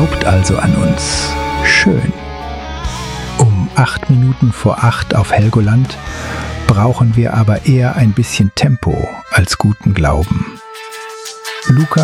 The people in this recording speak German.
glaubt also an uns. Schön. Um 8:08 auf Helgoland brauchen wir aber eher ein bisschen Tempo als guten Glauben. Lukas